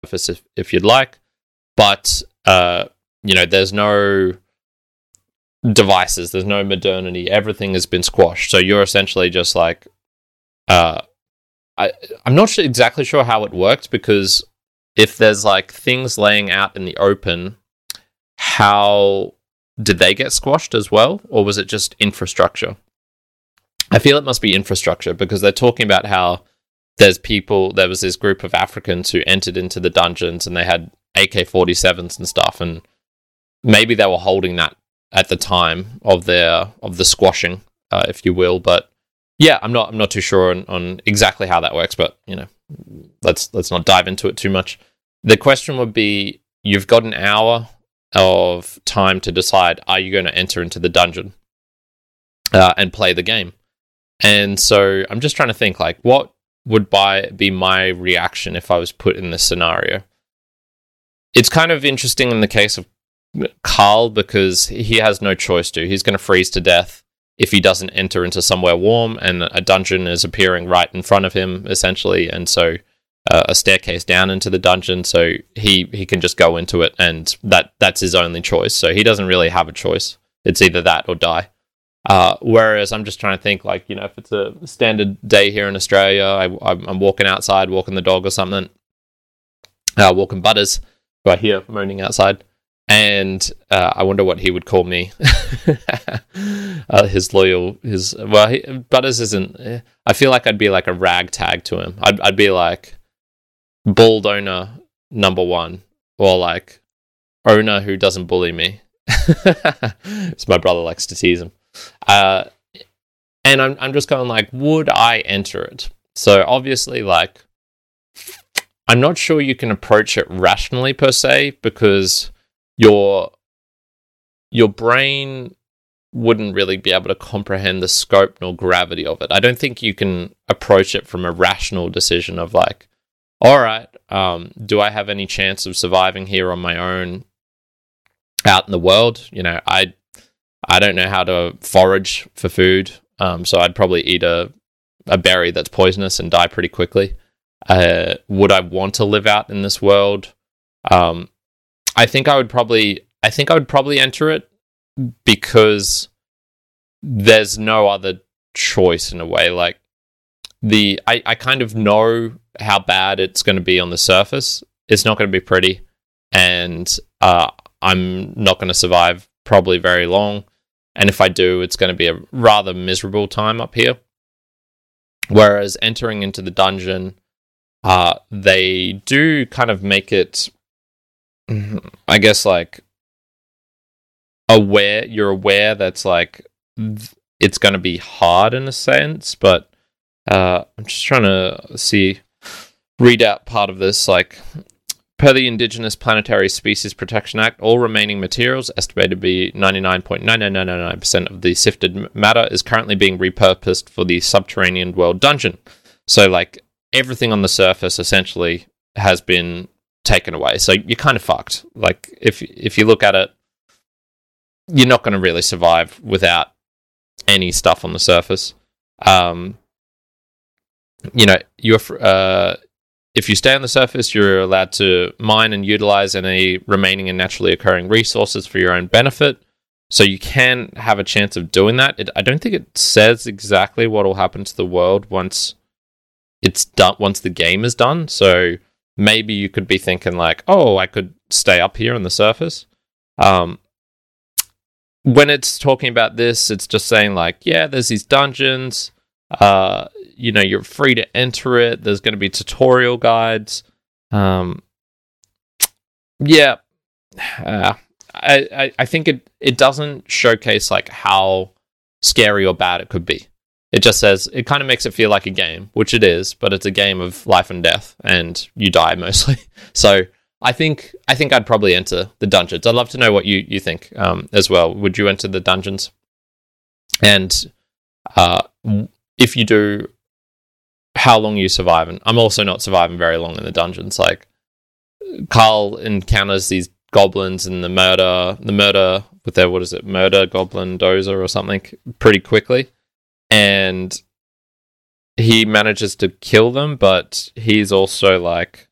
surface if you'd like, but there's no devices, there's no modernity, everything has been squashed. So you're essentially just like, I'm not exactly sure how it worked, because if there's like things laying out in the open, how did they get squashed as well, or was it just infrastructure? I feel it must be infrastructure, because they're talking about how there was this group of Africans who entered into the dungeons and they had AK-47s and stuff, and maybe they were holding that at the time of the squashing, if you will. But yeah, I'm not too sure on exactly how that works. But let's not dive into it too much. The question would be: you've got an hour of time to decide, are you going to enter into the dungeon and play the game? And so I'm just trying to think, like, what would be my reaction if I was put in this scenario? It's kind of interesting in the case of Carl, because he has no choice to. He's going to freeze to death if he doesn't enter into somewhere warm, and a dungeon is appearing right in front of him, essentially, and so a staircase down into the dungeon, so he can just go into it, and that's his only choice. So he doesn't really have a choice. It's either that or die. Whereas I'm just trying to think, like, if it's a standard day here in Australia, I'm walking outside, walking the dog or something, walking Butters, who I hear moaning outside, and I wonder what he would call me. Butters isn't. I feel like I'd be like a ragtag to him. I'd be like bald owner number one, or like owner who doesn't bully me. So my brother likes to tease him. And I'm just going like, would I enter it? So obviously, like, I'm not sure you can approach it rationally per se, because your brain wouldn't really be able to comprehend the scope nor gravity of it. I don't think you can approach it from a rational decision of like, all right, do I have any chance of surviving here on my own out in the world? I don't know how to forage for food, so I'd probably eat a berry that's poisonous and die pretty quickly. Would I want to live out in this world? I think I would probably enter it, because there's no other choice in a way. Like, I kind of know how bad it's going to be on the surface. It's not going to be pretty, and I'm not going to survive probably very long. And if I do, it's going to be a rather miserable time up here. Whereas entering into the dungeon, they do kind of make it, I guess, like, you're aware that's like, it's going to be hard in a sense, but I'm just trying to read out part of this, like, per the Indigenous Planetary Species Protection Act, all remaining materials, estimated to be 99.99999% of the sifted matter, is currently being repurposed for the subterranean world dungeon. So, like, everything on the surface essentially has been taken away. So you're kind of fucked. Like, if you look at it, you're not going to really survive without any stuff on the surface. If you stay on the surface, you're allowed to mine and utilize any remaining and naturally occurring resources for your own benefit. So you can have a chance of doing that. I don't think it says exactly what will happen to the world once it's done, once the game is done. So maybe you could be thinking like, oh, I could stay up here on the surface. When it's talking about this, it's just saying like, yeah, there's these dungeons. You're free to enter it. There's going to be tutorial guides. I think it doesn't showcase like how scary or bad it could be. It just says, it kind of makes it feel like a game, which it is, but it's a game of life and death, and you die mostly. So I think I'd probably enter the dungeons. I'd love to know what you think as well. Would you enter the dungeons? And if you do, how long are you surviving? I'm also not surviving very long in the dungeons. Like, Carl encounters these goblins and the murder with their, murder goblin dozer or something pretty quickly. And he manages to kill them, but he's also like